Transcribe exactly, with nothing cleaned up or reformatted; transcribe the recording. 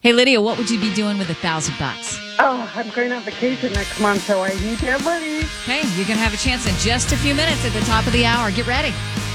Hey, Lydia, what would you be doing with a thousand bucks? Oh, I'm going on vacation next month, so I need to get ready. Okay, you're going to have a chance in just a few minutes at the top of the hour. Get ready.